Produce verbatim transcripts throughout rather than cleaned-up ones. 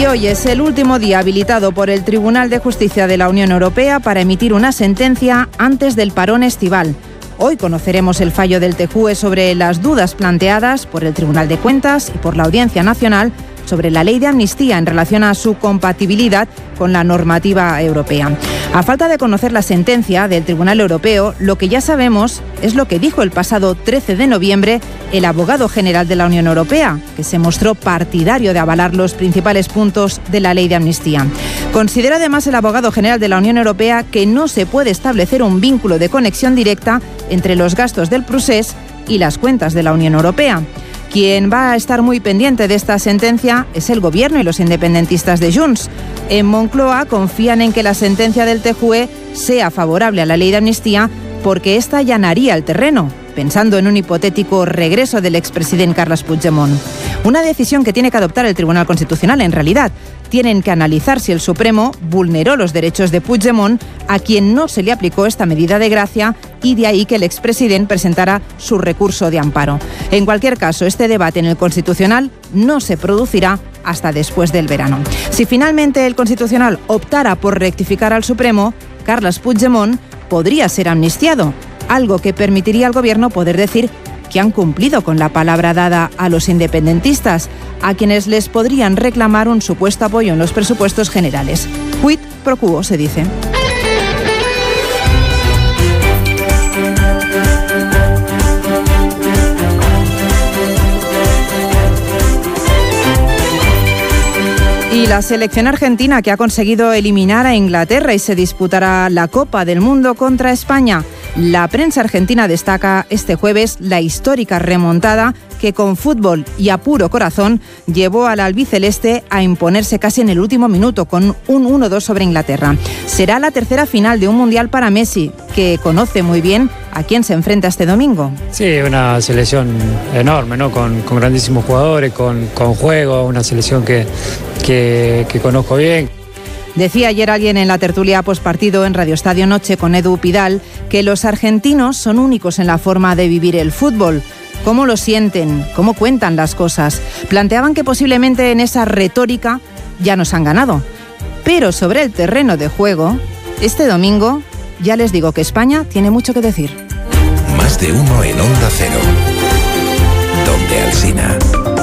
Y hoy es el último día habilitado por el Tribunal de Justicia de la Unión Europea para emitir una sentencia antes del parón estival. Hoy conoceremos el fallo del T J U E sobre las dudas planteadas por el Tribunal de Cuentas y por la Audiencia Nacional sobre la ley de amnistía en relación a su compatibilidad con la normativa europea. A falta de conocer la sentencia del Tribunal Europeo, lo que ya sabemos es lo que dijo el pasado trece de noviembre el abogado general de la Unión Europea, que se mostró partidario de avalar los principales puntos de la ley de amnistía. Considera además el abogado general de la Unión Europea que no se puede establecer un vínculo de conexión directa entre los gastos del procés y las cuentas de la Unión Europea. Quien va a estar muy pendiente de esta sentencia es el Gobierno y los independentistas de Junts. En Moncloa confían en que la sentencia del T J U E sea favorable a la ley de amnistía porque esta allanaría el terreno, pensando en un hipotético regreso del expresidente Carles Puigdemont. Una decisión que tiene que adoptar el Tribunal Constitucional, en realidad. Tienen que analizar si el Supremo vulneró los derechos de Puigdemont, a quien no se le aplicó esta medida de gracia, y de ahí que el expresidente presentara su recurso de amparo. En cualquier caso, este debate en el Constitucional no se producirá hasta después del verano. Si finalmente el Constitucional optara por rectificar al Supremo, Carles Puigdemont podría ser amnistiado, algo que permitiría al Gobierno poder decir que han cumplido con la palabra dada a los independentistas, a quienes les podrían reclamar un supuesto apoyo en los presupuestos generales. Quid pro quo, se dice. Y la selección argentina, que ha conseguido eliminar a Inglaterra y se disputará la Copa del Mundo contra España. La prensa argentina destaca este jueves la histórica remontada que con fútbol y a puro corazón llevó al albiceleste a imponerse casi en el último minuto con un uno dos sobre Inglaterra. Será la tercera final de un mundial para Messi, que conoce muy bien a quién se enfrenta este domingo. Sí, una selección enorme, ¿no? Con, con grandísimos jugadores, con, con juego, una selección que, que, que conozco bien. Decía ayer alguien en la tertulia postpartido en Radio Estadio Noche con Edu Pidal que los argentinos son únicos en la forma de vivir el fútbol. ¿Cómo lo sienten? ¿Cómo cuentan las cosas? Planteaban que posiblemente en esa retórica ya nos han ganado. Pero sobre el terreno de juego, este domingo ya les digo que España tiene mucho que decir. Más de uno en Onda Cero. Donde Alsina.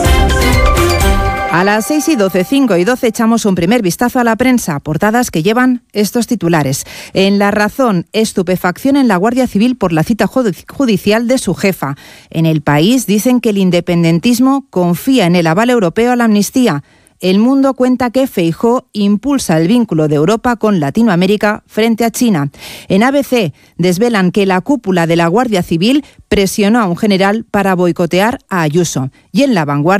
A las seis y doce, cinco y doce echamos un primer vistazo a la prensa, portadas que llevan estos titulares. En La Razón, estupefacción en la Guardia Civil por la cita judicial de su jefa. En El País dicen que el independentismo confía en el aval europeo a la amnistía. El Mundo cuenta que Feijóo impulsa el vínculo de Europa con Latinoamérica frente a China. En A B C desvelan que la cúpula de la Guardia Civil presionó a un general para boicotear a Ayuso. Y en La Vanguardia